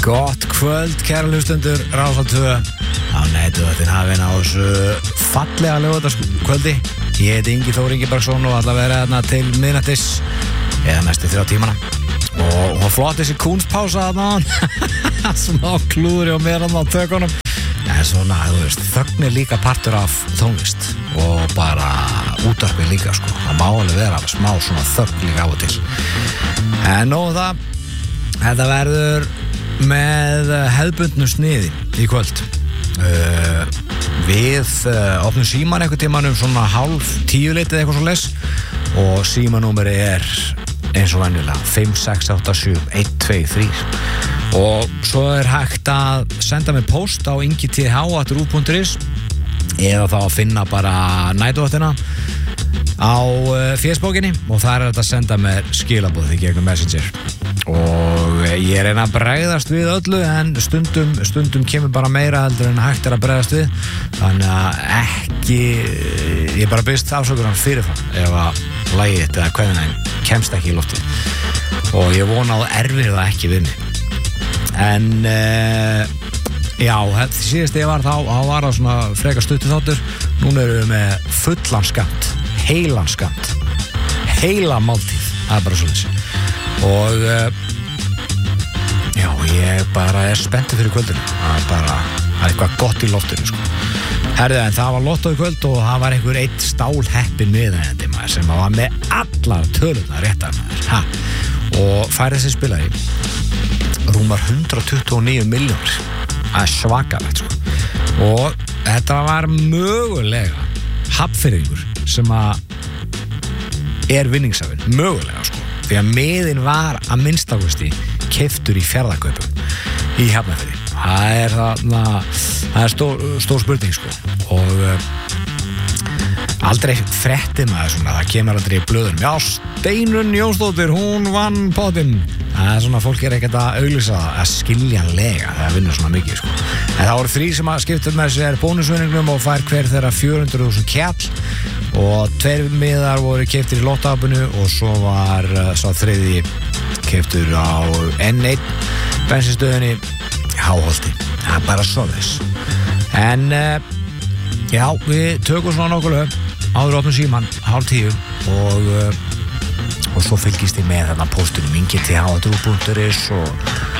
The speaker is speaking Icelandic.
Gott kvöld, kæra hlustendur, Rásar 2 á næturvaktin hafin á þessu fallega laugardagskvöldi. Ég heiti Ingi Þór Ingibergsson og ætla að vera þarna til miðnættis eða næstu 3 tímana. Og hún flott þessi kúnspása þarna smá klúður hjá mér þarna á tökunum. En svona, þú veist, þögn er líka partur af tónlist og bara útvarpið líka, sko. Það má alveg vera smá svona þögn líka á og til. En nú það, þetta verður með hefðbundnu sniði í kvöld. Við opnum síman einhvern tímann svona 9:30 leitið eitthvað svo leys og símanúmeri eins og venjulega 5687123 og svo hægt að senda mig post á ingith@ruv.is eða þá að finna bara næturvaktina á Facebookinni og þar þetta að senda mér skilaboð í gegnum Messenger og ég reyna að bregðast við öllu en stundum kemur bara meira heldur en hægt að bregðast við þannig að ég bara byrst afsökunar fyrirfram ef að lagið eða hvernig kemst ekki í lofti og ég vona að erfir það ekki við mig en já, síðast ég var þá var það svona frekar stuttu þáttur núna erum við með fullan skamt heilan skamt heila máltíð, það bara svolítið og já, ég bara spenntur fyrir kvöldinu það eitthvað gott í loftinu sko. Herðu, en það var lottó í kvöld og það var einhver eitt stálheppin miðeigandi maður sem var með allar tölurnar réttar maður og færið sem spilaði rúmar 129 milljónir það svakalegt sko. Og þetta var mögulega Hafnfirðingur sem vinningshafinn, mögulega sko. Því að miðinn var að minnstakosti keyptur í Fjarðarkaupum í Hafnarfirði. Það er stór spurning sko. Og aldrei frétti maður svona, það kemur aldrei í blöðunum. Já, Steinunn Jónsdóttir, hún vann pottinn. Það er svona, fólk ekkert að auglýsa það, að skiljanlega það vinnur svona mikið sko. En það voru 3 sem að skipta með sér bónusvinningnum og fær hver þeirra 400.000 kall og 2 miðar voru keyptir í lottahapinu og svo var sá 3. keyptur á N1 bensinstöðinni Háholti. Það er bara svoleiðis. En já, við tökum svona nokkulega áður opnum síman 9:30 og svo fylgist ég með þarna postunum ingith@ruv.is og